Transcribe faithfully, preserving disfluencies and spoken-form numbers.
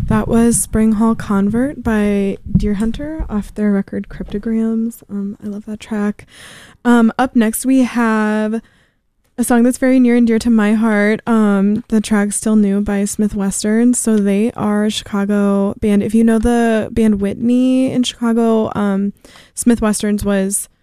That was Spring Hall Convert by Deer Hunter off their record Cryptograms. Um, I love that track. Um, up next, we have a song that's very near and dear to my heart. Um, the track's Still New by Smith Western. So they are a Chicago band. If you know the band Whitney in Chicago, um, Smith Westerns was